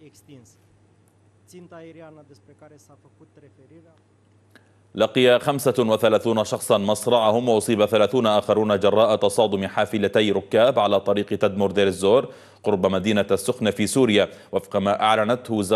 لقي 35 شخصا مصرعهم وأصيب 30 آخرون جراء تصادم حافلتي ركاب على طريق تدمر دير الزور قرب مدينة السخنة في سوريا، وفق ما أعلنته